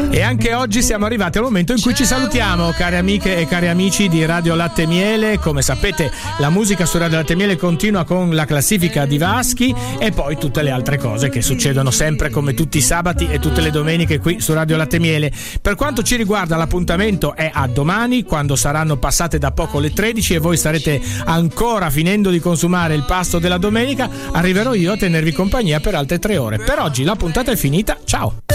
E anche oggi siamo arrivati al momento in cui ci salutiamo, cari amiche e cari amici di Radio Latte e Miele. Come sapete, la musica su Radio Latte e Miele continua con la classifica di Vaschi e poi tutte le altre cose che succedono sempre come tutti i sabati e tutte le domeniche qui su Radio Latte e Miele. Per quanto ci riguarda, l'appuntamento è a domani, quando saranno passate da poco le 13 e voi starete ancora finendo di consumare il pasto della domenica. Arriverò io a tenervi compagnia per altre 3 ore. Per oggi la puntata è finita, ciao!